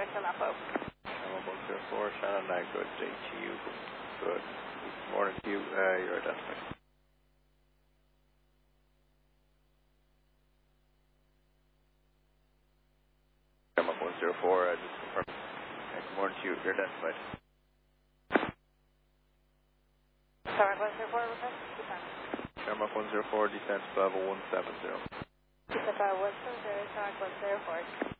Victor Lapo. Channel 104, Channel 9, good day to you. Good morning to you, you're identified. Channel 104, just confirm. Good morning to you, you're identified. Channel 104, request descent. Channel 104, descent level 170. Descent level 170, Channel 104.